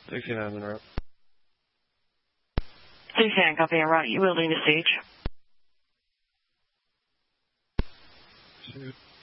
69 en route. 69, copy en route. You wielding to siege. Shoot.